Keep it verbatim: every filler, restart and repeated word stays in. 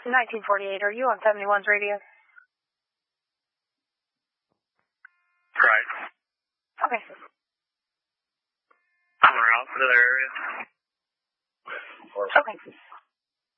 nineteen forty-eight, are you on seventy-one's radio? Right. Okay. Somewhere else, another area. Okay.